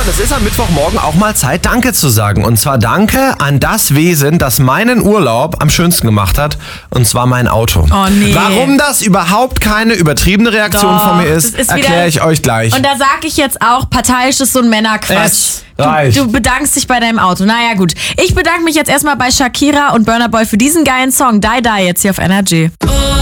es ist am Mittwochmorgen auch mal Zeit, Danke zu sagen. Und zwar Danke an das Wesen, das meinen Urlaub am schönsten gemacht hat. Und zwar mein Auto. Oh nee. Warum das überhaupt keine übertriebene Reaktion von mir ist, erkläre ich euch gleich. Und da sag ich jetzt auch, parteiisch ist so ein Männerquatsch. Du bedankst dich bei deinem Auto. Naja, gut. Ich bedanke mich jetzt erstmal bei Shakira und Burna Boy für diesen geilen Song. Die Die jetzt hier auf NRJ.